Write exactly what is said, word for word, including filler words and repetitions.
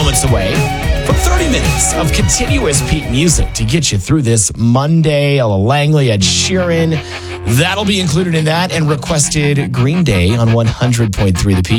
moments away from thirty minutes of continuous Pete music to get you through this Monday. Ella Langley, Ed Sheeran. That'll be included in that, and requested Green Day on one hundred point three The Pete.